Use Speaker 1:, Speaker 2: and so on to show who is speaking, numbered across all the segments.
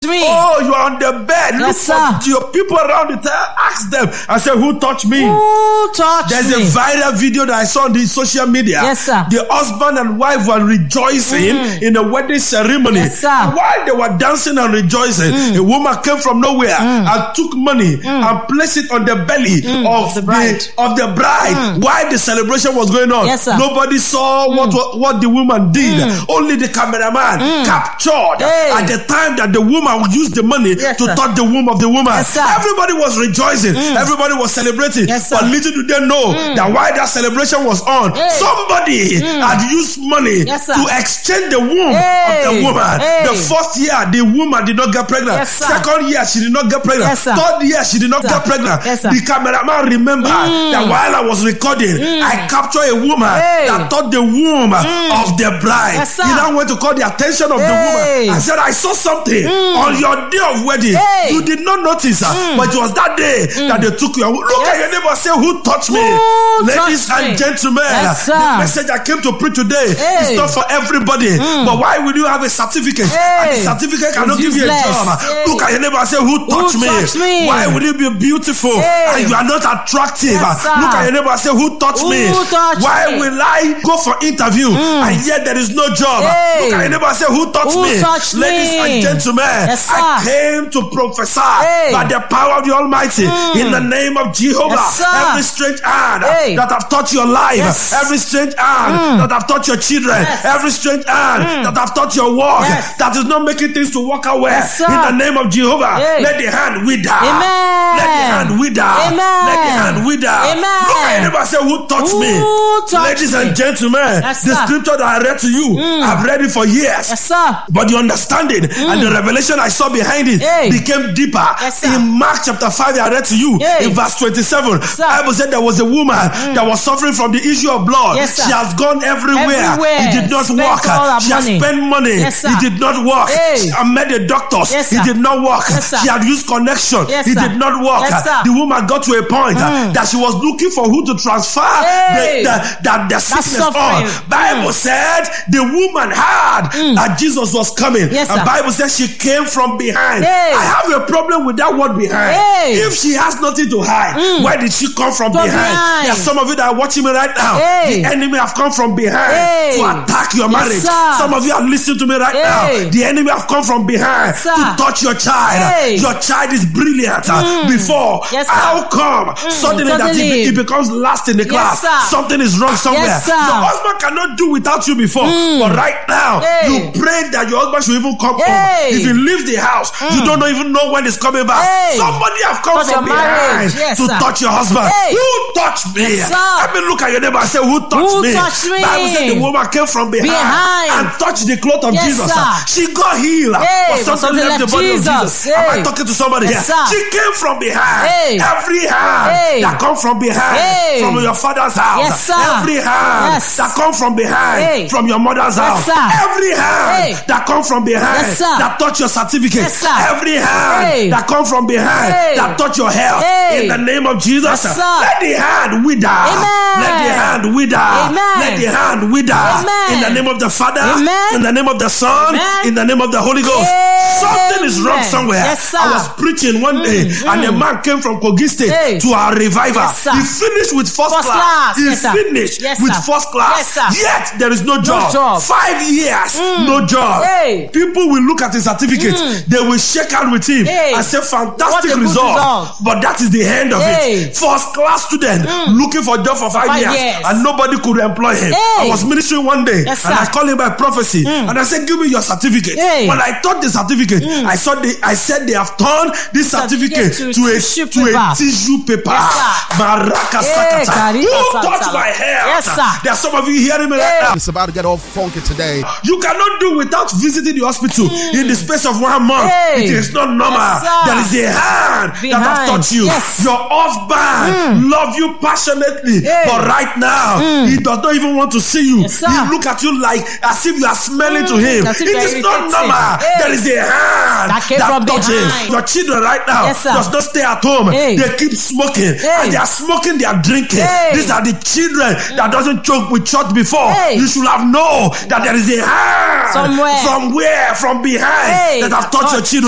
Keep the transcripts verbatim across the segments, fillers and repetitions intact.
Speaker 1: me?
Speaker 2: Oh, you are on the bed.
Speaker 1: Yes,
Speaker 2: Look
Speaker 1: sir.
Speaker 2: for your people around the time. Ask them. I said, who touched me?
Speaker 1: Who touched
Speaker 2: There's
Speaker 1: me?
Speaker 2: a viral video that I saw on the social media.
Speaker 1: Yes, sir.
Speaker 2: The husband and wife were rejoicing
Speaker 1: Mm.
Speaker 2: in a wedding ceremony.
Speaker 1: Yes, sir.
Speaker 2: And while they were dancing and rejoicing,
Speaker 1: Mm.
Speaker 2: a woman came from nowhere
Speaker 1: Mm.
Speaker 2: and took money
Speaker 1: Mm.
Speaker 2: and placed it on the belly
Speaker 1: Mm.
Speaker 2: of
Speaker 1: the bride.
Speaker 2: of the bride.
Speaker 1: Mm.
Speaker 2: While the celebration was going on,
Speaker 1: Yes, sir.
Speaker 2: nobody saw
Speaker 1: Mm.
Speaker 2: what what the woman did.
Speaker 1: Mm.
Speaker 2: Only the cameraman
Speaker 1: Mm.
Speaker 2: captured
Speaker 1: Hey.
Speaker 2: at the time that the woman used the money
Speaker 1: Yes,
Speaker 2: to
Speaker 1: sir.
Speaker 2: touch the womb of the woman.
Speaker 1: Yes, sir.
Speaker 2: Everybody was rejoicing.
Speaker 1: Mm.
Speaker 2: Everybody was celebrating.
Speaker 1: Yes, sir.
Speaker 2: But little did they know
Speaker 1: Mm.
Speaker 2: that while that celebration was on,
Speaker 1: Hey.
Speaker 2: somebody
Speaker 1: Mm.
Speaker 2: had used money
Speaker 1: Yes, sir.
Speaker 2: to exchange the womb
Speaker 1: Hey.
Speaker 2: of the woman.
Speaker 1: Hey.
Speaker 2: The first year, the woman did not get pregnant.
Speaker 1: Yes, sir.
Speaker 2: Second year, she did not get pregnant.
Speaker 1: Yes, sir.
Speaker 2: Third year, she did not
Speaker 1: Yes,
Speaker 2: get
Speaker 1: sir.
Speaker 2: pregnant.
Speaker 1: Yes, sir.
Speaker 2: The cameraman remembered
Speaker 1: Mm.
Speaker 2: that while I was recording,
Speaker 1: Mm.
Speaker 2: I captured a woman
Speaker 1: Hey.
Speaker 2: that touched the womb
Speaker 1: Mm.
Speaker 2: of the bride.
Speaker 1: Yes, sir.
Speaker 2: He now went to call the attention of the
Speaker 1: Hey.
Speaker 2: woman. I said, I saw something
Speaker 1: Mm.
Speaker 2: on your day of wedding.
Speaker 1: Hey.
Speaker 2: You did not notice,
Speaker 1: Mm.
Speaker 2: but it was that day that they took your. Look
Speaker 1: Yes.
Speaker 2: at your neighbor, say, who touched me?
Speaker 1: Who
Speaker 2: Ladies
Speaker 1: touched
Speaker 2: and
Speaker 1: me?
Speaker 2: gentlemen,
Speaker 1: Yes, sir.
Speaker 2: the message I came to preach today
Speaker 1: Hey.
Speaker 2: is not for everybody.
Speaker 1: Mm.
Speaker 2: But why will you have a certificate?
Speaker 1: Hey.
Speaker 2: And the certificate cannot
Speaker 1: It's
Speaker 2: give you a
Speaker 1: useless.
Speaker 2: job.
Speaker 1: Hey.
Speaker 2: Look at your neighbor and say, who touched,
Speaker 1: Who touched me?
Speaker 2: Why will you be beautiful
Speaker 1: Hey.
Speaker 2: and you are not attractive?
Speaker 1: Yes, sir.
Speaker 2: Look at your neighbor and say, who touched
Speaker 1: Who
Speaker 2: me?
Speaker 1: touched
Speaker 2: Why
Speaker 1: me?
Speaker 2: will I go for interview
Speaker 1: Mm.
Speaker 2: and yet there is no job?
Speaker 1: Hey.
Speaker 2: Look at your neighbor and say, who touched
Speaker 1: Who
Speaker 2: me?
Speaker 1: touched
Speaker 2: Ladies
Speaker 1: me?
Speaker 2: and gentlemen,
Speaker 1: Yes, sir.
Speaker 2: I came to prophesy
Speaker 1: Hey.
Speaker 2: by the power of the Almighty
Speaker 1: Mm.
Speaker 2: in the name of Jehovah.
Speaker 1: Yes, sir.
Speaker 2: Every strange hand
Speaker 1: Hey.
Speaker 2: that have touched your life,
Speaker 1: Yes.
Speaker 2: every strange hand
Speaker 1: Mm.
Speaker 2: that have touched your children,
Speaker 1: Yes.
Speaker 2: every strange hand
Speaker 1: Mm.
Speaker 2: that have touched your work,
Speaker 1: Yes.
Speaker 2: that is not making things to work out well.
Speaker 1: Yes, sir.
Speaker 2: In the name of Jehovah,
Speaker 1: Hey.
Speaker 2: let the hand wither.
Speaker 1: Amen.
Speaker 2: Let the hand wither.
Speaker 1: Amen.
Speaker 2: Let the hand wither.
Speaker 1: Amen.
Speaker 2: Look at your neighbor and say, who touched
Speaker 1: Who
Speaker 2: me?
Speaker 1: touched
Speaker 2: Ladies
Speaker 1: me?
Speaker 2: and gentlemen,
Speaker 1: Yes,
Speaker 2: the
Speaker 1: sir.
Speaker 2: scripture that I read to you,
Speaker 1: Mm.
Speaker 2: I've read it for years.
Speaker 1: Yes, sir.
Speaker 2: But the understanding and the revelation I saw behind it
Speaker 1: Hey.
Speaker 2: became deeper.
Speaker 1: Yes, sir.
Speaker 2: In Mark chapter five, I read to you
Speaker 1: Hey.
Speaker 2: in verse twenty-seven.
Speaker 1: Sir.
Speaker 2: Bible said there was a woman that was suffering from the issue of blood.
Speaker 1: Yes, sir.
Speaker 2: She has gone everywhere.
Speaker 1: Everywhere.
Speaker 2: It did not
Speaker 1: Spent
Speaker 2: work.
Speaker 1: all her
Speaker 2: She has
Speaker 1: money.
Speaker 2: spent money.
Speaker 1: Yes, sir.
Speaker 2: It did not work.
Speaker 1: Hey.
Speaker 2: She had met the doctors.
Speaker 1: Yes,
Speaker 2: It
Speaker 1: sir.
Speaker 2: did not work.
Speaker 1: Yes, sir.
Speaker 2: She had used connection.
Speaker 1: Yes,
Speaker 2: it
Speaker 1: sir.
Speaker 2: did not work.
Speaker 1: Yes, sir.
Speaker 2: The woman got to a point
Speaker 1: Mm.
Speaker 2: that she was looking for who to transfer
Speaker 1: Hey.
Speaker 2: the, the, that the sickness
Speaker 1: suffering.
Speaker 2: on. Bible said the woman heard
Speaker 1: Mm.
Speaker 2: that Jesus was coming.
Speaker 1: Yes,
Speaker 2: and
Speaker 1: sir.
Speaker 2: Bible says she came from behind.
Speaker 1: Hey.
Speaker 2: I have a problem with that word behind.
Speaker 1: Hey.
Speaker 2: If she has nothing to hide,
Speaker 1: Mm.
Speaker 2: where did she come from
Speaker 1: From
Speaker 2: behind?
Speaker 1: behind.
Speaker 2: There are some of you that are watching me right now.
Speaker 1: Hey.
Speaker 2: The enemy have come from behind
Speaker 1: Hey.
Speaker 2: to attack your
Speaker 1: Yes,
Speaker 2: marriage.
Speaker 1: sir.
Speaker 2: Some of you are listening to me right
Speaker 1: Hey.
Speaker 2: now. The enemy have come from behind
Speaker 1: Yes, sir.
Speaker 2: to touch your child.
Speaker 1: Hey.
Speaker 2: Your child is brilliant uh,
Speaker 1: Mm.
Speaker 2: before.
Speaker 1: Yes, sir.
Speaker 2: How come suddenly, that he,
Speaker 1: suddenly.
Speaker 2: be- he becomes last in the class?
Speaker 1: sir.
Speaker 2: Something is wrong somewhere.
Speaker 1: Yes, sir.
Speaker 2: Your husband cannot do without you before.
Speaker 1: Mm.
Speaker 2: But right now,
Speaker 1: Hey.
Speaker 2: you pray that your husband should even come
Speaker 1: Hey.
Speaker 2: home. If he leaves the house, you don't even know when he's coming back.
Speaker 1: Hey.
Speaker 2: Somebody have come
Speaker 1: Touch
Speaker 2: from
Speaker 1: your marriage.
Speaker 2: behind
Speaker 1: Yes,
Speaker 2: to
Speaker 1: sir.
Speaker 2: touch your husband.
Speaker 1: Hey.
Speaker 2: Who touched me?
Speaker 1: Yes, sir.
Speaker 2: Let me look at your neighbor and say, who touched
Speaker 1: Who
Speaker 2: me?
Speaker 1: touched me?
Speaker 2: Bible said the woman came from behind,
Speaker 1: Behind.
Speaker 2: and touched the cloth of
Speaker 1: Yes,
Speaker 2: Jesus.
Speaker 1: sir.
Speaker 2: She got healed.
Speaker 1: Hey,
Speaker 2: but
Speaker 1: but
Speaker 2: something
Speaker 1: something
Speaker 2: left the
Speaker 1: left
Speaker 2: body
Speaker 1: Jesus.
Speaker 2: of Jesus. Am I
Speaker 1: Hey.
Speaker 2: talking to somebody
Speaker 1: Yes,
Speaker 2: here?
Speaker 1: sir.
Speaker 2: She came from behind.
Speaker 1: Hey.
Speaker 2: Every hand
Speaker 1: Hey.
Speaker 2: that come from behind,
Speaker 1: Hey.
Speaker 2: from your father's house.
Speaker 1: Yes, sir.
Speaker 2: Every hand
Speaker 1: Yes.
Speaker 2: that come from behind,
Speaker 1: Hey.
Speaker 2: from your mother's house.
Speaker 1: sir.
Speaker 2: Every hand
Speaker 1: Hey.
Speaker 2: that come from behind,
Speaker 1: Yes, sir.
Speaker 2: that touch your certificate.
Speaker 1: Yes, sir.
Speaker 2: Every hand
Speaker 1: Hey.
Speaker 2: that come from behind,
Speaker 1: Hey.
Speaker 2: that touch your health.
Speaker 1: Hey.
Speaker 2: In the name of Jesus,
Speaker 1: Yes, sir.
Speaker 2: let the hand wither.
Speaker 1: Amen.
Speaker 2: Let the hand wither.
Speaker 1: Amen.
Speaker 2: Let the hand wither.
Speaker 1: Amen.
Speaker 2: In the name of the Father,
Speaker 1: Amen.
Speaker 2: in the name of the Son,
Speaker 1: Amen.
Speaker 2: in the name of the Holy Ghost.
Speaker 1: Amen.
Speaker 2: Something is wrong somewhere.
Speaker 1: Yes, sir.
Speaker 2: I was preaching one day,
Speaker 1: Mm,
Speaker 2: and
Speaker 1: mm.
Speaker 2: a man came from Kogi State
Speaker 1: Hey.
Speaker 2: to our revival.
Speaker 1: Yes, sir.
Speaker 2: He finished with first,
Speaker 1: First
Speaker 2: class.
Speaker 1: class.
Speaker 2: He
Speaker 1: Yes, sir.
Speaker 2: finished
Speaker 1: Yes,
Speaker 2: with
Speaker 1: sir.
Speaker 2: first class.
Speaker 1: Yes, sir.
Speaker 2: Yet there is no job.
Speaker 1: job.
Speaker 2: Five years,
Speaker 1: Mm.
Speaker 2: no job.
Speaker 1: Hey.
Speaker 2: People will look at his certificate.
Speaker 1: Mm.
Speaker 2: They will shake hands with him
Speaker 1: Hey.
Speaker 2: and say,
Speaker 1: What
Speaker 2: "Fantastic
Speaker 1: a good
Speaker 2: result."
Speaker 1: result.
Speaker 2: But that is the end of
Speaker 1: Hey.
Speaker 2: it. First class student
Speaker 1: Mm.
Speaker 2: looking for job for five,
Speaker 1: five
Speaker 2: years,
Speaker 1: years.
Speaker 2: and nobody could employ him.
Speaker 1: Hey.
Speaker 2: I was ministering one day,
Speaker 1: Yes,
Speaker 2: and
Speaker 1: sir.
Speaker 2: I called him by prophecy,
Speaker 1: Mm.
Speaker 2: and I said, "Give me your certificate."
Speaker 1: Hey.
Speaker 2: When I thought the certificate,
Speaker 1: Mm.
Speaker 2: I saw the. I said they have turned this certificate,
Speaker 1: Certificate
Speaker 2: to,
Speaker 1: to
Speaker 2: a
Speaker 1: tissue
Speaker 2: to a
Speaker 1: paper.
Speaker 2: tissue paper.
Speaker 1: Yes, sir.
Speaker 2: Baraka
Speaker 1: Hey,
Speaker 2: sakata.
Speaker 1: Karika
Speaker 2: Who
Speaker 1: Santala.
Speaker 2: touched my hair?
Speaker 1: Yes, sir.
Speaker 2: There are some of you hearing me right
Speaker 1: Hey.
Speaker 2: now.
Speaker 3: It's about to get all funky today.
Speaker 2: You cannot do without visiting the hospital
Speaker 1: Mm.
Speaker 2: in the space of one month.
Speaker 1: Hey.
Speaker 2: It is not normal.
Speaker 1: Yes, sir.
Speaker 2: There is a hand that
Speaker 1: Behind.
Speaker 2: has touched you.
Speaker 1: Yes.
Speaker 2: Your husband
Speaker 1: Mm.
Speaker 2: love you passionately,
Speaker 1: Hey.
Speaker 2: but right now
Speaker 1: Mm.
Speaker 2: he does not even want to see you.
Speaker 1: Yes, sir.
Speaker 2: He look at you like as if you are smelling to
Speaker 1: Mm.
Speaker 2: him.
Speaker 1: As if
Speaker 2: It
Speaker 1: you are
Speaker 2: is not
Speaker 1: irritated.
Speaker 2: normal.
Speaker 1: Hey.
Speaker 2: There is a hand
Speaker 1: That came from
Speaker 2: touch him.
Speaker 1: behind.
Speaker 2: Your children right now
Speaker 1: Yes, sir.
Speaker 2: does not stay at home.
Speaker 1: Hey.
Speaker 2: They keep smoking,
Speaker 1: Hey.
Speaker 2: and they are smoking. They are drinking.
Speaker 1: Hey.
Speaker 2: These are the children that doesn't choke with church before.
Speaker 1: Hey.
Speaker 2: You should have known that there is a hand
Speaker 1: Somewhere.
Speaker 2: from where from behind
Speaker 1: Hey.
Speaker 2: that have touched your children.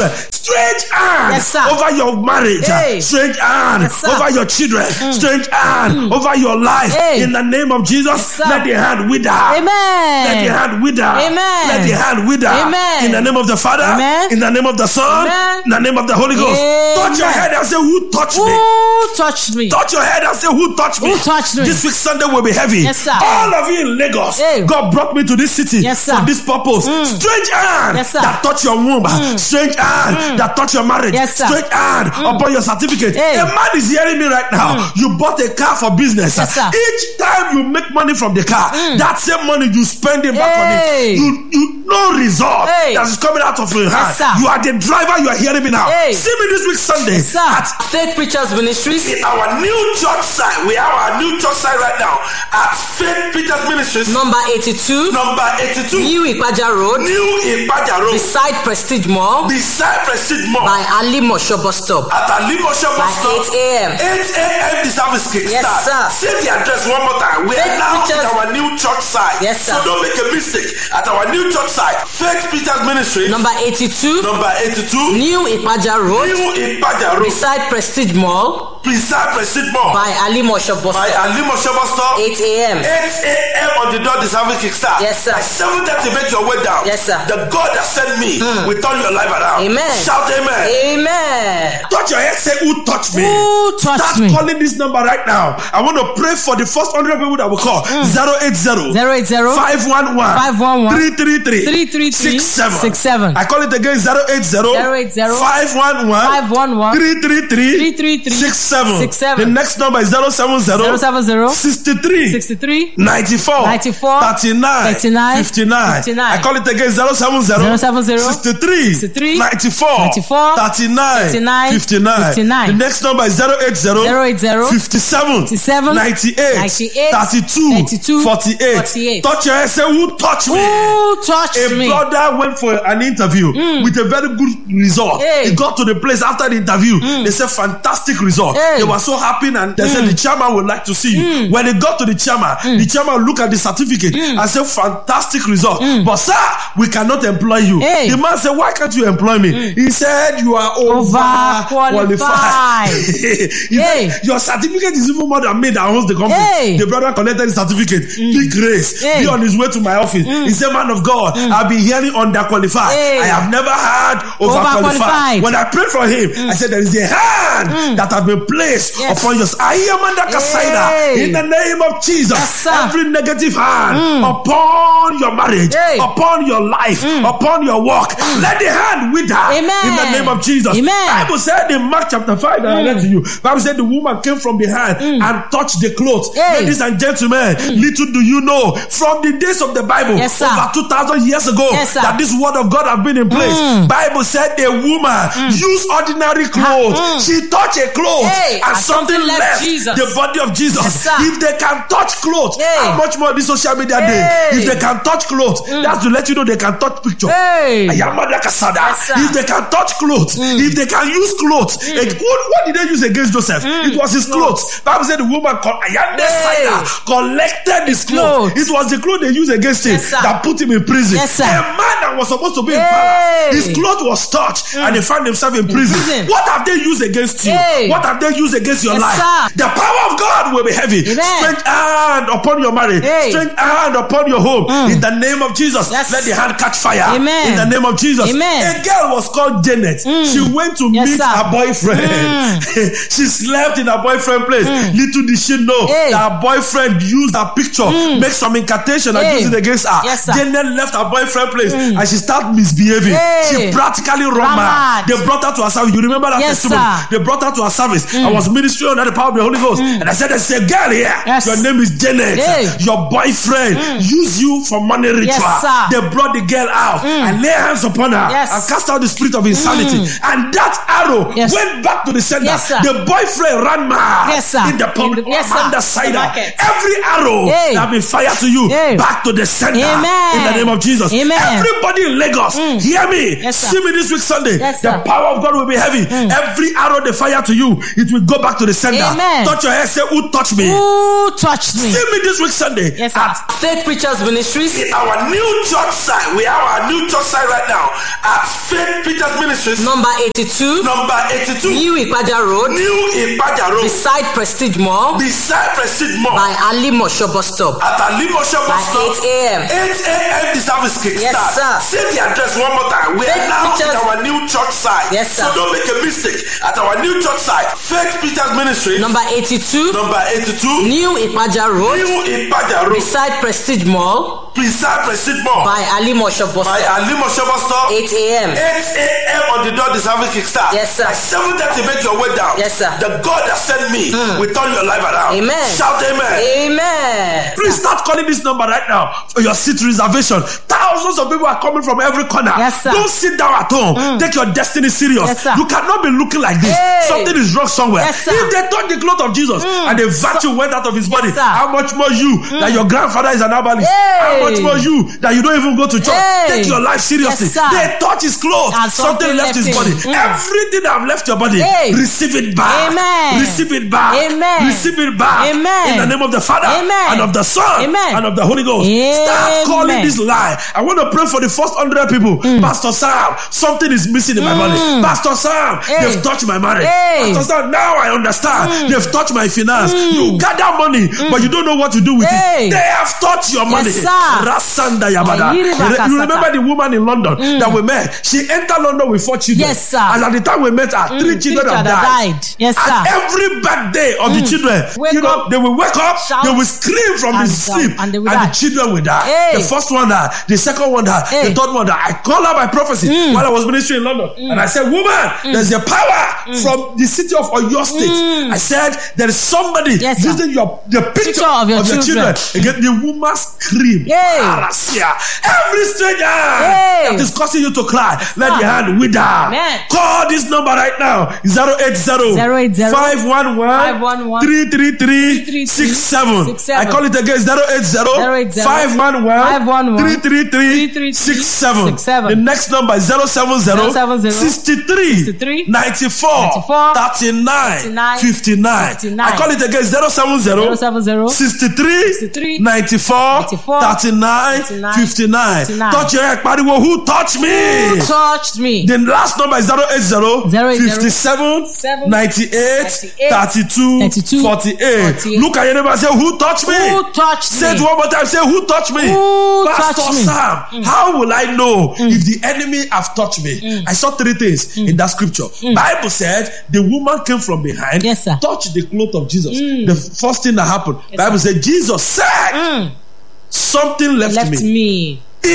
Speaker 2: strange hand
Speaker 1: Yes, sir.
Speaker 2: over your marriage,
Speaker 1: Hey.
Speaker 2: strange hand
Speaker 1: Yes, sir.
Speaker 2: over your children, strange hand over your life.
Speaker 1: Hey.
Speaker 2: In the name of Jesus,
Speaker 1: Yes, sir.
Speaker 2: let the hand wither.
Speaker 1: Amen.
Speaker 2: Let the hand wither.
Speaker 1: Amen.
Speaker 2: Let the hand wither.
Speaker 1: Amen.
Speaker 2: In the name of the Father,
Speaker 1: Amen.
Speaker 2: in the name of the Son,
Speaker 1: Amen.
Speaker 2: in the name of the Holy Ghost.
Speaker 1: Amen.
Speaker 2: Touch your head and say, who touched me?
Speaker 1: Who touched me?
Speaker 2: Touch your head and say, who touched me?
Speaker 1: Who touched me?
Speaker 2: This week Sunday will be heavy.
Speaker 1: Yes, sir.
Speaker 2: All of you in Lagos,
Speaker 1: Hey.
Speaker 2: God brought me to this city
Speaker 1: Yes, sir.
Speaker 2: for this purpose. Strange hand
Speaker 1: Yes, sir.
Speaker 2: that touch your womb. Strange hand that touch your marriage.
Speaker 1: Yes, sir.
Speaker 2: Strange hand upon your certificate.
Speaker 1: Hey.
Speaker 2: A man is hearing me right now. You bought a car for business.
Speaker 1: Yes, sir.
Speaker 2: Each time you make money from the car, that same money you spend it back
Speaker 1: Hey.
Speaker 2: on it. You, you no result
Speaker 1: Hey.
Speaker 2: that is coming out of your hand.
Speaker 1: sir.
Speaker 2: You are the driver. You are hearing me now.
Speaker 1: Hey.
Speaker 2: See me this week Sunday
Speaker 1: Yes, sir.
Speaker 2: at
Speaker 1: Faith Preachers Ministries.
Speaker 2: in our new church site. We have our new church site right now at Faith Peters Ministries,
Speaker 1: Number eighty-two.
Speaker 2: number eighty-two,
Speaker 1: New Ipaja Road.
Speaker 2: New Ipaja Road,
Speaker 1: Beside Prestige Mall.
Speaker 2: beside Prestige Mall,
Speaker 1: By Ali Mosho bus stop.
Speaker 2: at Alimosho
Speaker 1: By
Speaker 2: bus stop.
Speaker 1: eight a.m.
Speaker 2: eight a.m. the service kick
Speaker 1: Yes,
Speaker 2: start.
Speaker 1: sir.
Speaker 2: Say the address one more time. We are
Speaker 1: Faith
Speaker 2: now
Speaker 1: Preachers-
Speaker 2: in our new church site.
Speaker 1: Yes, sir.
Speaker 2: So don't make a mistake. At our new church site, Faith Peters Ministry,
Speaker 1: Number eighty-two.
Speaker 2: number eighty-two,
Speaker 1: New Ipaja Road.
Speaker 2: New Ipaja Road,
Speaker 1: Beside Prestige Mall.
Speaker 2: beside Prestige Mall,
Speaker 1: By Ali Mosho bus
Speaker 2: by
Speaker 1: stop.
Speaker 2: Alimosho bus stop.
Speaker 1: eight a.m.
Speaker 2: eight a.m. on the dot the service kick start.
Speaker 1: Yes, sir.
Speaker 2: By seven thirty, make your way down.
Speaker 1: Yes, sir.
Speaker 2: The God that sent me will turn your life around.
Speaker 1: Amen.
Speaker 2: Shout amen.
Speaker 1: Amen.
Speaker 2: Touch your head, say, who touched me?
Speaker 1: Who touched
Speaker 2: Start
Speaker 1: me?
Speaker 2: calling this number right now. I want to pray for the first hundred people that will call. zero eight zero,
Speaker 1: Zero eight zero.
Speaker 2: five one one,
Speaker 1: Five one one.
Speaker 2: three three three,
Speaker 1: Three three three.
Speaker 2: six seven.
Speaker 1: Six seven.
Speaker 2: I call it again zero eight zero,
Speaker 1: Zero eight zero.
Speaker 2: five one one,
Speaker 1: Five one one.
Speaker 2: three three three,
Speaker 1: Three three three.
Speaker 2: six seven.
Speaker 1: Six seven.
Speaker 2: The next number is zero seven zero,
Speaker 1: Zero seven zero.
Speaker 2: sixty three,
Speaker 1: Sixty three.
Speaker 2: ninety-four,
Speaker 1: ninety-four,
Speaker 2: thirty-nine,
Speaker 1: thirty-nine,
Speaker 2: fifty-nine.
Speaker 1: fifty-nine.
Speaker 2: I call it again zero seven zero,
Speaker 1: Zero seven zero.
Speaker 2: sixty-three,
Speaker 1: sixty-three,
Speaker 2: ninety-four,
Speaker 1: ninety-four,
Speaker 2: thirty-nine,
Speaker 1: thirty-nine,
Speaker 2: fifty-nine.
Speaker 1: fifty-nine.
Speaker 2: The next number is zero eight zero,
Speaker 1: Zero eight zero.
Speaker 2: fifty-seven,
Speaker 1: fifty-seven,
Speaker 2: ninety-eight,
Speaker 1: ninety-eight,
Speaker 2: thirty-two,
Speaker 1: thirty-two,
Speaker 2: forty-eight.
Speaker 1: forty-eight.
Speaker 2: Touch your head, say, who touched me?
Speaker 1: Who touched
Speaker 2: A
Speaker 1: me?
Speaker 2: brother went for an interview with a very good result.
Speaker 1: Hey.
Speaker 2: He got to the place after the interview. They said, fantastic result.
Speaker 1: Hey.
Speaker 2: They were so happy and they said, the chairman would like to see you. When he got to the chairman, the chairman looked at the certificate and said, fantastic result. But sir, we cannot employ you.
Speaker 1: Hey.
Speaker 2: The man said, why can't you employ me? He said, you are overqualified.
Speaker 1: Overqualified.
Speaker 2: He
Speaker 1: Hey.
Speaker 2: said, your certificate is even more than me that owns the company.
Speaker 1: Hey.
Speaker 2: The brother collected the certificate. Big grace.
Speaker 1: Hey.
Speaker 2: Be on his way to my office. He said, man of God, I've been hearing underqualified.
Speaker 1: Hey.
Speaker 2: I have never had overqualified.
Speaker 1: Overqualified.
Speaker 2: When I prayed for him, I said, there is a hand that has been placed
Speaker 1: Yes.
Speaker 2: upon your. I hear Manda Kasaida
Speaker 1: Hey.
Speaker 2: in the name of Jesus.
Speaker 1: Yes, sir.
Speaker 2: Every negative hand upon your marriage,
Speaker 1: Hey.
Speaker 2: upon your life, upon your work, let the hand wither
Speaker 1: Amen.
Speaker 2: in the name of Jesus.
Speaker 1: Amen.
Speaker 2: Bible said in Mark chapter five, that I read to you. Bible said the woman came from behind and touched the clothes.
Speaker 1: Hey.
Speaker 2: Ladies and gentlemen, little do you know, from the days of the Bible,
Speaker 1: Yes, sir.
Speaker 2: over two thousand years ago,
Speaker 1: Yes, sir.
Speaker 2: that this word of God have been in place. Bible said a woman used ordinary clothes. She touched a cloth
Speaker 1: Hey,
Speaker 2: and
Speaker 1: and
Speaker 2: something
Speaker 1: something left
Speaker 2: left
Speaker 1: Jesus.
Speaker 2: the body of Jesus.
Speaker 1: Yes, sir.
Speaker 2: If they can touch clothes,
Speaker 1: Hey.
Speaker 2: how much more this social media day?
Speaker 1: Hey.
Speaker 2: If they can touch clothes, that's to let you know they can touch picture.
Speaker 1: Hey.
Speaker 2: Ayamada Kasada.
Speaker 1: Yes, sir.
Speaker 2: If they can touch clothes, if they can use clothes, eh, what, what did they use against Joseph? It was his clothes. Bible said the woman called Ayande
Speaker 1: Hey.
Speaker 2: Saida collected his clothes.
Speaker 1: clothes.
Speaker 2: It was the clothes they used against him
Speaker 1: Yes, sir.
Speaker 2: that put him in prison.
Speaker 1: Yes, sir.
Speaker 2: A man that was supposed to be in
Speaker 1: Hey.
Speaker 2: palace, his clothes was touched and he found himself in prison.
Speaker 1: prison.
Speaker 2: What have they used against you?
Speaker 1: Hey.
Speaker 2: What have they used against your
Speaker 1: Yes,
Speaker 2: life?
Speaker 1: sir.
Speaker 2: The power of God will be heavy.
Speaker 1: Amen.
Speaker 2: Strange hand upon your marriage.
Speaker 1: Hey.
Speaker 2: Strange hand upon your home. In the name of Jesus,
Speaker 1: Yes.
Speaker 2: let the hand catch fire.
Speaker 1: Amen.
Speaker 2: In the name of Jesus.
Speaker 1: Amen.
Speaker 2: A girl was called Janet. She went to
Speaker 1: Yes,
Speaker 2: meet
Speaker 1: sir.
Speaker 2: her boyfriend. She slept in her boyfriend's place. Little did she know
Speaker 1: Hey.
Speaker 2: that her boyfriend used her picture, make some incantation and
Speaker 1: Hey.
Speaker 2: use it against her.
Speaker 1: Yes, sir.
Speaker 2: Janet left her boyfriend's place and she started misbehaving.
Speaker 1: Hey.
Speaker 2: She practically ran
Speaker 1: Ran
Speaker 2: mad.
Speaker 1: mad.
Speaker 2: They brought her to her service. You remember that
Speaker 1: Yes,
Speaker 2: testimony?
Speaker 1: sir.
Speaker 2: They brought her to her service. I was ministering under the power of the Holy Ghost. And I said, there's a girl here.
Speaker 1: Yes.
Speaker 2: Your name is Janet.
Speaker 1: Hey.
Speaker 2: Your boyfriend used you for money ritual.
Speaker 1: Yes, sir.
Speaker 2: They brought the girl out and lay hands upon her
Speaker 1: Yes.
Speaker 2: and cast out the spirit of insanity. And that arrow
Speaker 1: Yes.
Speaker 2: went back to the sender.
Speaker 1: Yes, sir.
Speaker 2: The boyfriend ran mad
Speaker 1: Yes, sir.
Speaker 2: in the public.
Speaker 1: In the- yes, sir.
Speaker 2: Amanda Sider.
Speaker 1: Market.
Speaker 2: Every arrow
Speaker 1: Hey.
Speaker 2: that been fired to you
Speaker 1: Hey.
Speaker 2: back to the sender.
Speaker 1: Amen.
Speaker 2: In the name of Jesus.
Speaker 1: Amen.
Speaker 2: Everybody in Lagos, hear me.
Speaker 1: Yes, sir.
Speaker 2: See me this week Sunday.
Speaker 1: Yes,
Speaker 2: the
Speaker 1: sir.
Speaker 2: power of God will be heavy. Every arrow they fire to you it will go back to the sender.
Speaker 1: Amen.
Speaker 2: Touch your head, say, who touched me?
Speaker 1: Who touched me?
Speaker 2: See me this week Sunday
Speaker 1: Yes, sir.
Speaker 2: at
Speaker 1: Faith Preachers Ministries.
Speaker 2: in our new church site. We have our new church site right now at Faith Peters Ministries,
Speaker 1: Number eighty-two.
Speaker 2: number eighty-two,
Speaker 1: New Ipaja Road.
Speaker 2: New Ipaja Road,
Speaker 1: Beside Prestige Mall.
Speaker 2: beside Prestige Mall,
Speaker 1: By Ali Mosho bus stop.
Speaker 2: at Alimosho
Speaker 1: By
Speaker 2: bus stop.
Speaker 1: eight a.m.
Speaker 2: eight a.m. the service kick
Speaker 1: Yes,
Speaker 2: start.
Speaker 1: sir.
Speaker 2: Say the address one more time. We are
Speaker 1: Faith
Speaker 2: now
Speaker 1: Peters-
Speaker 2: in our new church site.
Speaker 1: Yes, sir.
Speaker 2: So don't make a mistake. At our new church site, Faith Peters Ministry,
Speaker 1: Number eighty-two.
Speaker 2: number eighty-two,
Speaker 1: New Ipaja Road.
Speaker 2: New Ipaja Road,
Speaker 1: Beside Prestige Mall.
Speaker 2: beside Prestige Mall,
Speaker 1: By Ali Mosho bus
Speaker 2: by
Speaker 1: stop.
Speaker 2: Alimosho bus stop.
Speaker 1: eight a.m.
Speaker 2: eight a.m. on the dot, the service kick start.
Speaker 1: Yes, sir.
Speaker 2: By seven thirty, make your way down.
Speaker 1: Yes, sir.
Speaker 2: The God that sent me will turn your life around.
Speaker 1: Amen.
Speaker 2: Shout amen.
Speaker 1: Amen.
Speaker 2: Please start calling this number right now for your seat reservation. Thousands of people are coming from every corner.
Speaker 1: Yes, sir.
Speaker 2: Don't sit down at home. Take your destiny serious.
Speaker 1: Yes, sir.
Speaker 2: You cannot be looking like this.
Speaker 1: Hey.
Speaker 2: Something is wrong somewhere.
Speaker 1: Yes, sir.
Speaker 2: If they touch the cloth of Jesus and the virtue went out of his body,
Speaker 1: sir.
Speaker 2: how much more you that your grandfather is an herbalist?
Speaker 1: Hey.
Speaker 2: How much more you that you don't even go to church?
Speaker 1: Hey.
Speaker 2: Take your life seriously.
Speaker 1: Yes, sir.
Speaker 2: They touch his clothes.
Speaker 1: And
Speaker 2: Something,
Speaker 1: something
Speaker 2: left
Speaker 1: left
Speaker 2: his
Speaker 1: him.
Speaker 2: body.
Speaker 1: Mm.
Speaker 2: Everything that have left your body,
Speaker 1: Hey.
Speaker 2: receive it back.
Speaker 1: Amen.
Speaker 2: Receive it back.
Speaker 1: Amen.
Speaker 2: Receive it back.
Speaker 1: Amen.
Speaker 2: In the name of the Father
Speaker 1: Amen.
Speaker 2: and of the Son
Speaker 1: Amen.
Speaker 2: and of the Holy Ghost. Start
Speaker 1: Amen.
Speaker 2: calling this lie. I want to pray for the first hundred people. Pastor Sam, something is missing in my body. Pastor Sam,
Speaker 1: Hey.
Speaker 2: they've touched my marriage.
Speaker 1: Hey.
Speaker 2: Pastor Sam, now I understand. They've touched my finance. You gather money, but you don't know what to do with
Speaker 1: Hey.
Speaker 2: it. They have touched your money.
Speaker 1: sir.
Speaker 2: Rasanda Yabada.
Speaker 1: Ayiri
Speaker 2: You
Speaker 1: Bakasata.
Speaker 2: you remember the woman in London that we met? She entered London with four children.
Speaker 1: Yes, sir.
Speaker 2: And at the time we met her, three children have died.
Speaker 1: Yes,
Speaker 2: And
Speaker 1: sir.
Speaker 2: every birthday of the children,
Speaker 1: Wake
Speaker 2: you know,
Speaker 1: up,
Speaker 2: they will wake up,
Speaker 1: shout,
Speaker 2: they will scream from the
Speaker 1: and
Speaker 2: sleep,
Speaker 1: die, and they
Speaker 2: and,
Speaker 1: will die.
Speaker 2: the children will die.
Speaker 1: Hey.
Speaker 2: The first one died, the second one died,
Speaker 1: Hey.
Speaker 2: the third one died. I call her by prophecy while I was ministering in London, and I said, "Woman, there's a power from the city of Oyo State." I said, "There is somebody
Speaker 1: Yes, sir.
Speaker 2: using your the picture,
Speaker 1: Picture of your children.
Speaker 2: Again, the woman screamed.
Speaker 1: Hey.
Speaker 2: Arasia. Every stranger
Speaker 1: Hey.
Speaker 2: that is causing you to cry, let
Speaker 1: sir.
Speaker 2: your hand wither.
Speaker 1: Amen.
Speaker 2: Call this number right now: zero eight zero
Speaker 1: zero eight zero
Speaker 2: five one one three three three six seven. I call it again: zero eight zero five one one three three three six seven. The next number is zero seven zero sixty three ninety four thirty nine fifty nine. I call it again: zero seven zero sixty three ninety four thirty nine fifty nine. Touch your head, pariwo, who touched me?
Speaker 1: Touched me.
Speaker 2: The last number is zero eight zero fifty seven ninety eight thirty two forty eight. Look at your neighbor and say, who touched me?
Speaker 1: Who touched
Speaker 2: Say
Speaker 1: me?
Speaker 2: it one more time. Say, who touched me?
Speaker 1: Who
Speaker 2: Pastor
Speaker 1: touched me?
Speaker 2: Sam, how will I know if the enemy have touched me? I saw three things in that scripture. Bible said the woman came from behind,
Speaker 1: Yes, sir.
Speaker 2: touched the cloth of Jesus. The first thing that happened, Bible said Jesus said something left,
Speaker 1: Left
Speaker 2: me.
Speaker 1: me.
Speaker 2: He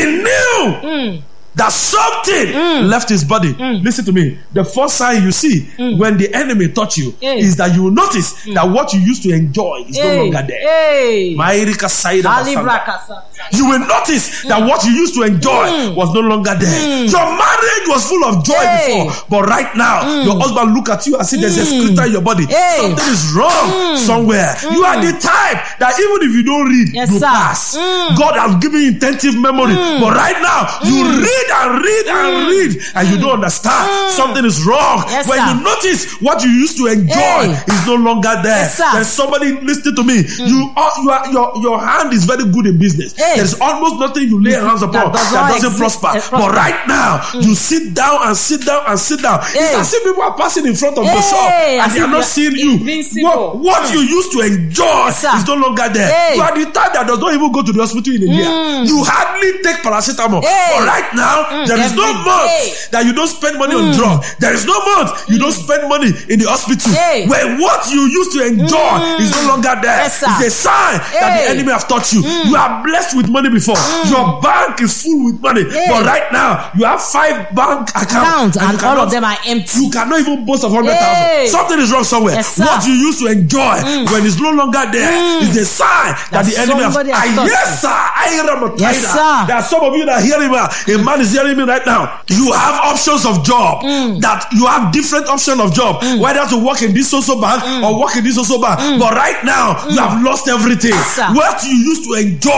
Speaker 2: knew that something left his body. Listen to me. The first sign you see when the enemy touch you
Speaker 1: Hey.
Speaker 2: is that you will notice that what you used to enjoy is no
Speaker 1: Hey.
Speaker 2: longer there.
Speaker 1: Hey.
Speaker 2: Mairika Saida
Speaker 1: Ali
Speaker 2: Basanda.
Speaker 1: Brakasa.
Speaker 2: You will notice that what you used to enjoy was no longer there. Your marriage was full of joy
Speaker 1: Hey.
Speaker 2: before, but right now your husband look at you and see there's a scripture in your body.
Speaker 1: Hey.
Speaker 2: Something is wrong somewhere. You are the type that even if you don't read,
Speaker 1: Yes,
Speaker 2: you
Speaker 1: sir.
Speaker 2: pass. God has given you intensive memory, but right now you read and read and read, and you don't understand. Something is wrong.
Speaker 1: Yes,
Speaker 2: when
Speaker 1: sir.
Speaker 2: you notice what you used to enjoy
Speaker 1: Hey.
Speaker 2: is no longer there.
Speaker 1: Yes, sir.
Speaker 2: There's somebody listening to me. You, are, you are, your your hand is very good in business.
Speaker 1: Hey.
Speaker 2: There's almost nothing you lay hands upon
Speaker 1: That does
Speaker 2: that
Speaker 1: not
Speaker 2: doesn't
Speaker 1: exist-
Speaker 2: prosper.
Speaker 1: uh, prosper.
Speaker 2: But right now, you sit down and sit down and sit down. It's
Speaker 1: Hey.
Speaker 2: as if people are passing in front of the
Speaker 1: Hey,
Speaker 2: shop and
Speaker 1: as
Speaker 2: they are
Speaker 1: if
Speaker 2: not
Speaker 1: you're
Speaker 2: seeing you.
Speaker 1: invincible.
Speaker 2: What, what you used to enjoy
Speaker 1: Yes, sir.
Speaker 2: is no longer there.
Speaker 1: Hey.
Speaker 2: You are the type that does not even go to the hospital in a year. You hardly take paracetamol.
Speaker 1: Hey.
Speaker 2: But right now, there is no
Speaker 1: Every
Speaker 2: month
Speaker 1: day.
Speaker 2: that you don't spend money on drugs. There is no month you don't spend money in the hospital.
Speaker 1: Hey.
Speaker 2: When what you used to enjoy is no longer there.
Speaker 1: Yes, sir.
Speaker 2: It's a sign that the
Speaker 1: Hey.
Speaker 2: enemy have touched you. You are blessed with money before. Your bank is full with money.
Speaker 1: Hey.
Speaker 2: But right now, you have five bank accounts.
Speaker 1: Count,
Speaker 2: you
Speaker 1: and all
Speaker 2: cannot-
Speaker 1: of them are empty.
Speaker 2: You cannot even boast of one hundred thousand.
Speaker 1: Hey.
Speaker 2: Something is wrong somewhere.
Speaker 1: Yes, sir.
Speaker 2: What you used to enjoy when it's no longer there is a sign that,
Speaker 1: That
Speaker 2: the enemy has.
Speaker 1: somebody has
Speaker 2: Ah,
Speaker 1: touched
Speaker 2: yes, sir. I am a
Speaker 1: Yes,
Speaker 2: tiger.
Speaker 1: sir.
Speaker 2: There are some of you that are hearing me. A man is hearing me right now. You have options of job. That you have different options of job. Whether to work in this social bank or work in this social bank. But right now, you have lost everything.
Speaker 1: Yes, sir.
Speaker 2: What you used to enjoy
Speaker 1: Hey.
Speaker 2: when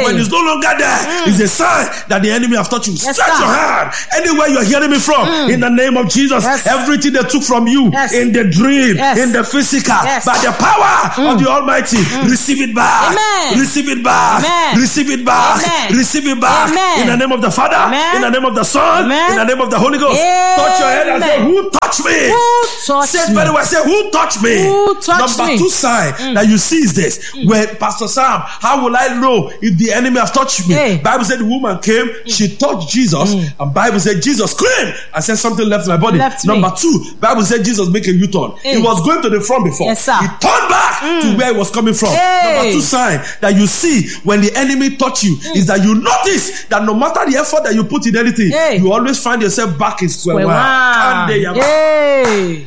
Speaker 2: When it's no longer there, mm. it's a sign that the enemy have touched you.
Speaker 1: Yes,
Speaker 2: Stretch
Speaker 1: sir.
Speaker 2: your hand anywhere you are hearing me from. Mm. In the name of Jesus,
Speaker 1: yes.
Speaker 2: everything they took from you
Speaker 1: yes.
Speaker 2: in the dream,
Speaker 1: yes.
Speaker 2: in the physical,
Speaker 1: yes.
Speaker 2: by the power
Speaker 1: mm.
Speaker 2: of the Almighty, mm. receive it back.
Speaker 1: Amen.
Speaker 2: Receive it back.
Speaker 1: Amen.
Speaker 2: Receive it back.
Speaker 1: Amen.
Speaker 2: Receive it back.
Speaker 1: Amen.
Speaker 2: In the name of the Father,
Speaker 1: Amen.
Speaker 2: in the name of the Son,
Speaker 1: Amen.
Speaker 2: in the name of the Holy Ghost.
Speaker 1: Amen.
Speaker 2: Touch your head and say, who touched me?
Speaker 1: Who touched
Speaker 2: say it
Speaker 1: me?
Speaker 2: very well. Say, who touched me?
Speaker 1: Who touched
Speaker 2: Number
Speaker 1: me?
Speaker 2: two sign mm. that you see is this. Mm. When Pastor Sam, how will I know if the enemy have touched me?
Speaker 1: Hey.
Speaker 2: Bible said the woman came, mm. she touched Jesus, mm. and Bible said Jesus screamed and said something left my body.
Speaker 1: Left
Speaker 2: Number
Speaker 1: me.
Speaker 2: two, Bible said Jesus make a U-turn.
Speaker 1: Hey.
Speaker 2: He was going to the front before.
Speaker 1: Yes, sir.
Speaker 2: He turned back mm. to where he was coming from.
Speaker 1: Hey.
Speaker 2: Number two sign that you see when the enemy touch you mm. is that you notice that no matter the effort that you put in anything,
Speaker 1: hey.
Speaker 2: you always find yourself back in square one.
Speaker 1: Hey. Hey.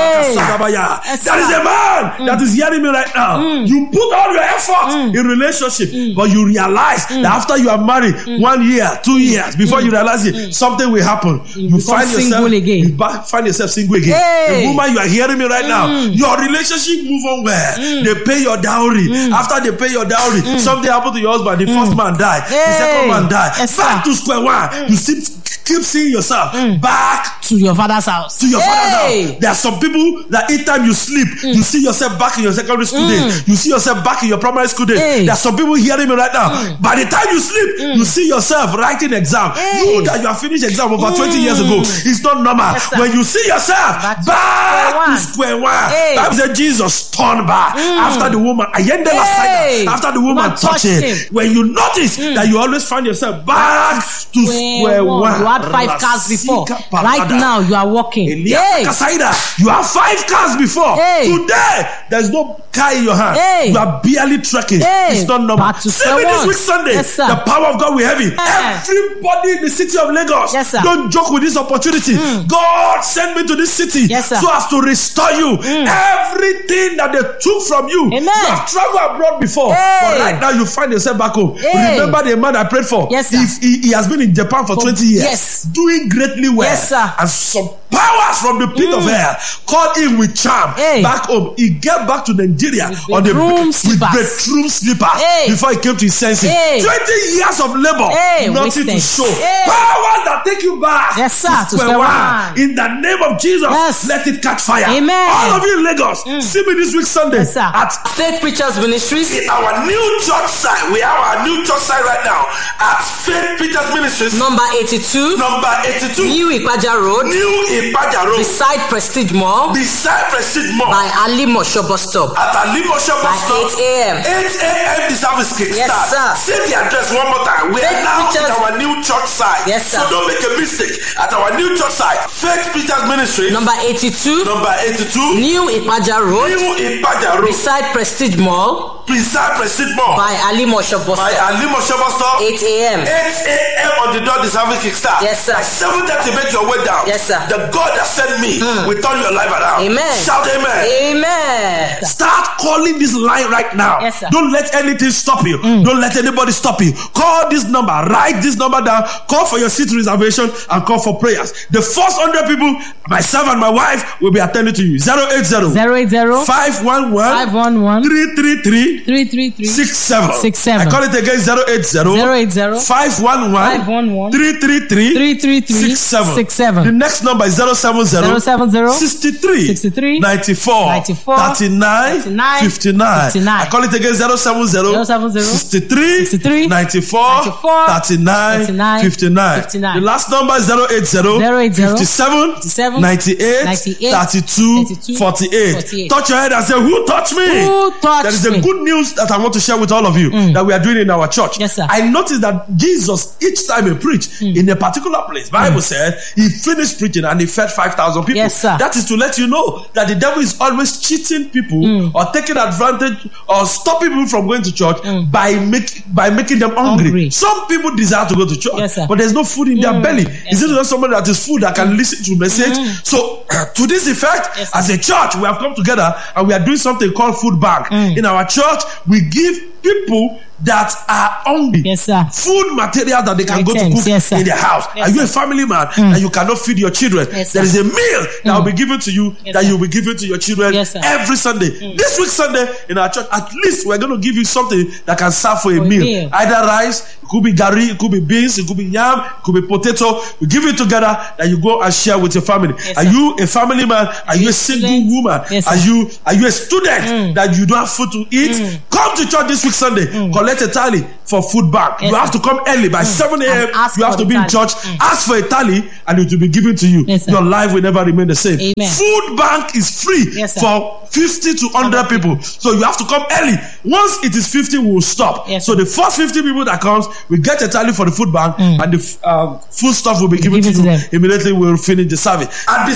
Speaker 2: Yes, there is a man mm. that is hearing me right now. Mm. You put all your effort mm. in relationship, mm. but you realize mm. that after you are married, mm. one year, two years, before mm. you realize it, mm. something will happen.
Speaker 1: You,
Speaker 2: you find yourself
Speaker 1: again.
Speaker 2: You back, find yourself single again.
Speaker 1: Hey.
Speaker 2: The woman you are hearing me right mm. now, your relationship move on well. Mm. They pay your dowry. Mm. After they pay your dowry, mm. something happened to your husband. The mm. first man died. Hey. The second man died.
Speaker 1: Yes,
Speaker 2: back
Speaker 1: sir.
Speaker 2: to square one. Mm. You see. Keep seeing yourself mm. back
Speaker 1: to your father's house.
Speaker 2: To your
Speaker 1: hey.
Speaker 2: father's house. There are some people that each time you sleep, mm. you see yourself back in your secondary school mm. days. You see yourself back in your primary school days. Hey. There are some people hearing me right now. Mm. By the time you sleep, mm. you see yourself writing exam. Hey. You that you have finished exam over mm. twenty years ago. It's not normal. Yes, when you see yourself back, back to square one. Hey. Bible said Jesus turned back mm. after the woman. Hey. After the woman touched him. him. When you notice mm. that you always find yourself back to square one.
Speaker 1: one. You had five cars before. Right now you are walking.
Speaker 2: Hey. You have five cars before.
Speaker 1: Hey.
Speaker 2: Today there's no car in your hand.
Speaker 1: Hey.
Speaker 2: You are barely trekking.
Speaker 1: Hey.
Speaker 2: It's not normal. See me this week Sunday.
Speaker 1: Yes,
Speaker 2: the power of God will have it.
Speaker 1: Yeah.
Speaker 2: Everybody in the city of Lagos,
Speaker 1: yes,
Speaker 2: don't joke with this opportunity. Mm. God sent me to this city
Speaker 1: yes,
Speaker 2: so as to restore you. Mm. Everything that they took from you.
Speaker 1: Amen.
Speaker 2: You have traveled abroad before,
Speaker 1: hey.
Speaker 2: but right now you find yourself back home.
Speaker 1: Hey.
Speaker 2: Remember the man I prayed for?
Speaker 1: Yes, sir.
Speaker 2: He, he, he has been in Japan for, for twenty years.
Speaker 1: Yes.
Speaker 2: Doing greatly well.
Speaker 1: Yes, sir.
Speaker 2: And some powers from the pit mm. of hell called him with charm
Speaker 1: hey.
Speaker 2: back home. He get back to Nigeria
Speaker 1: with
Speaker 2: on the
Speaker 1: bedroom
Speaker 2: with bedroom slippers
Speaker 1: hey.
Speaker 2: before he came to his senses.
Speaker 1: Hey.
Speaker 2: Twenty years of labor,
Speaker 1: hey.
Speaker 2: nothing
Speaker 1: Wasted.
Speaker 2: to show.
Speaker 1: Hey.
Speaker 2: Powers that take you back.
Speaker 1: Yes, sir.
Speaker 2: To square one. In the name of Jesus,
Speaker 1: yes.
Speaker 2: let it catch fire.
Speaker 1: Amen.
Speaker 2: All of you in Lagos, mm. see me this week Sunday
Speaker 1: yes,
Speaker 2: at
Speaker 1: Faith Preachers Ministries.
Speaker 2: In our new church site, we have our new church site right now at Faith Preachers Ministries,
Speaker 1: number eighty-two,
Speaker 2: number eighty-two,
Speaker 1: New Ipaja Road,
Speaker 2: New Ipaja Road,
Speaker 1: beside Prestige Mall,
Speaker 2: beside Prestige Mall,
Speaker 1: by Ali Mosho bus stop.
Speaker 2: At Ali Mosho bus stop,
Speaker 1: eight a.m.
Speaker 2: eight a.m. the service kick
Speaker 1: yes,
Speaker 2: start.
Speaker 1: Sir.
Speaker 2: Say the address one more time. We
Speaker 1: Faith
Speaker 2: are now
Speaker 1: Preachers.
Speaker 2: at our new church site.
Speaker 1: Yes, sir.
Speaker 2: So don't make a mistake. At our new church site, Faith Preachers Ministry,
Speaker 1: number eighty-two,
Speaker 2: number eighty-two,
Speaker 1: New Ipaja Road,
Speaker 2: New Ipaja Road,
Speaker 1: beside Prestige Mall,
Speaker 2: beside Prestige Mall,
Speaker 1: by Ali Mosho bus
Speaker 2: by
Speaker 1: stop.
Speaker 2: Ali Mosho bus stop,
Speaker 1: eight a.m.
Speaker 2: eight a.m. on the dot. The service kick start.
Speaker 1: Yes, sir.
Speaker 2: By seven thirty, make your way down.
Speaker 1: Yes, sir.
Speaker 2: The God that sent me
Speaker 1: mm.
Speaker 2: will turn your life around.
Speaker 1: Amen.
Speaker 2: Shout amen.
Speaker 1: Amen.
Speaker 2: Start calling this line right now.
Speaker 1: Yes, sir.
Speaker 2: Don't let anything stop you.
Speaker 1: Mm.
Speaker 2: Don't let anybody stop you. Call this number. Write this number down. Call for your seat reservation and call for prayers. The first hundred people, myself and my wife, will be attending to you. Zero eight zero.
Speaker 1: Zero eight zero.
Speaker 2: Five one one.
Speaker 1: Five one one.
Speaker 2: Three three three.
Speaker 1: Three three three.
Speaker 2: Six seven.
Speaker 1: Six seven.
Speaker 2: I call it again. Zero eight zero.
Speaker 1: Zero eight zero.
Speaker 2: Five one one.
Speaker 1: Five one one.
Speaker 2: Three three three.
Speaker 1: Three three three.
Speaker 2: Six seven.
Speaker 1: Six seven.
Speaker 2: The next number is zero seven zero.
Speaker 1: Zero seven zero.
Speaker 2: Sixty three.
Speaker 1: Sixty three.
Speaker 2: Ninety four.
Speaker 1: Ninety four.
Speaker 2: Thirty nine.
Speaker 1: Thirty nine.
Speaker 2: Fifty nine.
Speaker 1: Fifty nine.
Speaker 2: I call it again. Zero seven zero.
Speaker 1: Zero seven zero.
Speaker 2: Sixty three.
Speaker 1: Sixty three.
Speaker 2: Ninety four.
Speaker 1: Ninety four.
Speaker 2: Thirty nine.
Speaker 1: Thirty nine.
Speaker 2: Fifty nine.
Speaker 1: Fifty nine.
Speaker 2: The last number is zero eight zero.
Speaker 1: Zero eight zero.
Speaker 2: Fifty seven.
Speaker 1: Fifty seven.
Speaker 2: Ninety eight.
Speaker 1: Ninety eight.
Speaker 2: Thirty two.
Speaker 1: Thirty two.
Speaker 2: Forty eight.
Speaker 1: Forty eight.
Speaker 2: Touch your head and say, "Who touched me?"
Speaker 1: Who touched
Speaker 2: There is a
Speaker 1: me?
Speaker 2: good news that I want to share with all of you
Speaker 1: Mm.
Speaker 2: that we are doing in our church.
Speaker 1: Yes, sir.
Speaker 2: I noticed that Jesus, each time he preached
Speaker 1: Mm.
Speaker 2: in a particular place, Bible mm. said he finished preaching and he fed five thousand people.
Speaker 1: Yes, sir.
Speaker 2: That is to let you know that the devil is always cheating people mm. or taking advantage or stopping people from going to church mm. by make, by making them hungry. hungry. Some people desire to go to church,
Speaker 1: yes, sir.
Speaker 2: but there's no food in mm. their belly.
Speaker 1: Yes,
Speaker 2: is it not somebody that is food that can mm. listen to message? Mm. So to this effect,
Speaker 1: yes,
Speaker 2: as a church, we have come together and we are doing something called food bank. Mm. In our church, we give people that are hungry.
Speaker 1: Yes, sir.
Speaker 2: Food material that they can
Speaker 1: Items,
Speaker 2: go to cook
Speaker 1: yes,
Speaker 2: in their house.
Speaker 1: Yes,
Speaker 2: are you
Speaker 1: sir.
Speaker 2: a family man
Speaker 1: Mm.
Speaker 2: and you cannot feed your children?
Speaker 1: Yes,
Speaker 2: there is
Speaker 1: sir.
Speaker 2: a meal that
Speaker 1: Mm.
Speaker 2: will be given to you
Speaker 1: Yes,
Speaker 2: that
Speaker 1: sir.
Speaker 2: you will be given to your children
Speaker 1: Yes, sir.
Speaker 2: every Sunday.
Speaker 1: Mm.
Speaker 2: This week Sunday in our church, at least we're going to give you something that can serve for a
Speaker 1: For a
Speaker 2: meal.
Speaker 1: meal.
Speaker 2: Either rice, it could be gari, it could be beans, it could be yam, it could be potato. We give it together that you go and share with your family.
Speaker 1: Yes,
Speaker 2: are
Speaker 1: sir.
Speaker 2: you a family man? Are you a single
Speaker 1: student?
Speaker 2: woman?
Speaker 1: Yes,
Speaker 2: are
Speaker 1: sir.
Speaker 2: you are you a student
Speaker 1: Mm.
Speaker 2: that you don't have food to eat?
Speaker 1: Mm.
Speaker 2: Come to church this week Sunday.
Speaker 1: Mm.
Speaker 2: Collect a tally for food bank.
Speaker 1: Yes,
Speaker 2: you have
Speaker 1: sir.
Speaker 2: to come early by seven a.m.
Speaker 1: And ask
Speaker 2: You have
Speaker 1: for
Speaker 2: to
Speaker 1: the
Speaker 2: be in
Speaker 1: tally.
Speaker 2: church.
Speaker 1: Mm.
Speaker 2: Ask for a tally, and it will be given to you.
Speaker 1: Yes, sir.
Speaker 2: Your life will never remain the same.
Speaker 1: Amen.
Speaker 2: Food bank is free
Speaker 1: Yes, sir.
Speaker 2: for fifty to one hundred people. So you have to come early. Once it is fifty, we will stop.
Speaker 1: Yes,
Speaker 2: so
Speaker 1: sir.
Speaker 2: the first fifty people that comes, we get a tally for the food bank,
Speaker 1: Mm.
Speaker 2: and the uh, food stuff will be given
Speaker 1: Give
Speaker 2: to
Speaker 1: it to
Speaker 2: you
Speaker 1: them.
Speaker 2: immediately. We will finish the service. At the